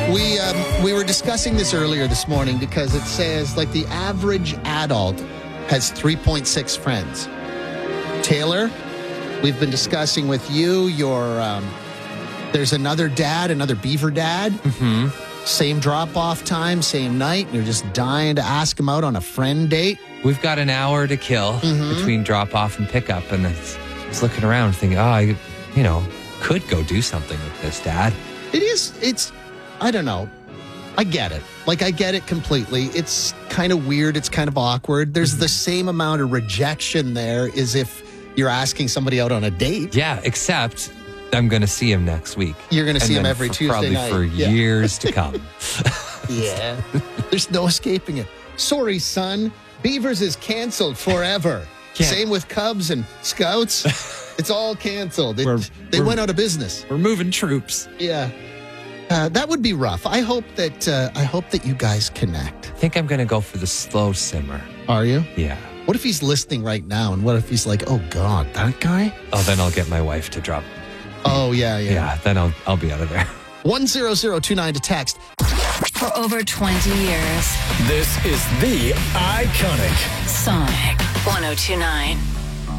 We were discussing this earlier this morning because it says like the average adult has 3.6 friends. Taylor, we've been discussing with you there's another beaver dad. Mm-hmm. Same drop-off time, same night. You're just dying to ask him out on a friend date. We've got an hour to kill between drop-off and pickup, and it's looking around thinking, I could go do something with this, Dad. It's, I don't know. I get it. Like, I get it completely. It's kind of weird. It's kind of awkward. There's the same amount of rejection there as if you're asking somebody out on a date. Yeah, except I'm going to see him next week. You're going to see him every Tuesday night. Probably for years to come. Yeah. There's no escaping it. Sorry, son. Beavers is canceled forever. Same with Cubs and Scouts. It's all canceled. They went out of business. We're moving troops. Yeah. That would be rough. I hope that you guys connect. I think I'm going to go for the slow simmer. Are you? Yeah. What if he's listening right now? And what if he's like, oh, God, that guy? Oh, then I'll get my wife to drop. Oh, yeah. Yeah, then I'll be out of there. 10029 to text. For over 20 years. This is the Iconic Sonic 1029.